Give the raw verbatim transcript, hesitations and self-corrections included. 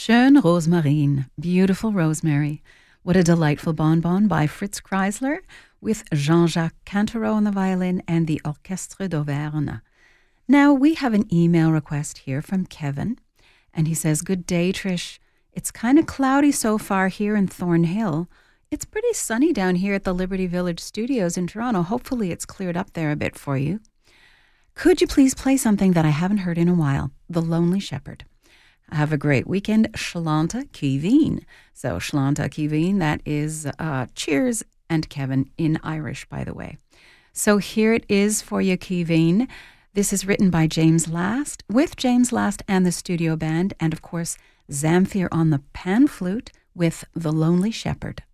Schön Rosmarin, Beautiful Rosemary. What a delightful bonbon by Fritz Kreisler with Jean-Jacques Cantereau on the violin and the Orchestre d'Auvergne. Now, we have an email request here from Kevin, and he says, "Good day, Trish. It's kind of cloudy so far here in Thornhill. It's pretty sunny down here at the Liberty Village Studios in Toronto. Hopefully it's cleared up there a bit for you. Could you please play something that I haven't heard in a while? The Lonely Shepherd. Have a great weekend. Shlanta Kiveen." So Shlanta Kiveen, that is uh, cheers and Kevin in Irish, by the way. So here it is for you, Kiveen. This is written by James Last, with James Last and the studio band, and of course, Zamfir on the pan flute with The Lonely Shepherd.